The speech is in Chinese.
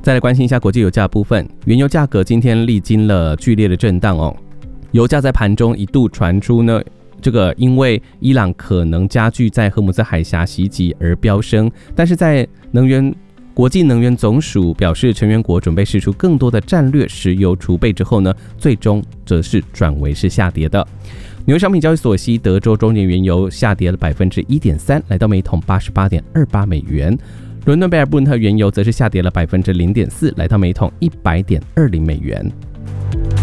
再来关心一下国际油价部分，原油价格今天历经了剧烈的震荡哦。油价在盘中一度传出呢，这个因为伊朗可能加剧在荷姆兹海峡袭击而飙升，但是在国际能源总署表示，成员国准备释出更多的战略石油储备之后呢，最终则是转为是下跌的。纽约商品交易所西德州中年原油下跌了 1.3%， 来到每桶 88.28 美元。伦敦贝尔布伦特原油则是下跌了 0.4%， 来到每桶 100.20 美元。